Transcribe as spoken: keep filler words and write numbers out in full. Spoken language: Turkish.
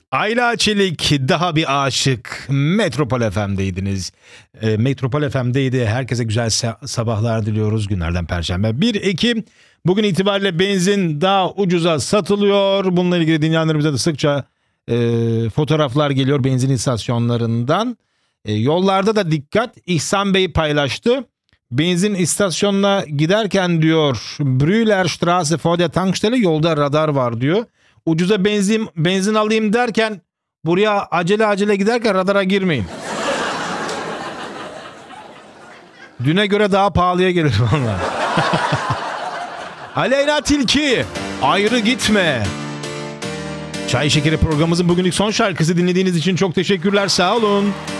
Ayla Çelik daha bir aşık. Metropol F M'deydiniz. E, Metropol F M'deydi. Herkese güzel sa- sabahlar diliyoruz. Günlerden Perşembe. bir Ekim. Bugün itibariyle benzin daha ucuza satılıyor. Bununla ilgili dinleyenlerimize de sıkça e, fotoğraflar geliyor benzin istasyonlarından. E, yollarda da dikkat. İhsan Bey paylaştı. Benzin istasyonuna giderken diyor Brühlerstraße vor der Tankstelle yolda radar var diyor. Ucuza benzin benzin alayım derken buraya acele acele giderken radara girmeyin. Düne göre daha pahalıya gelir valla. Aleyna Tilki, ayrı gitme. Çay Şekeri programımızın bugünlük son şarkısı, dinlediğiniz için çok teşekkürler, sağ olun.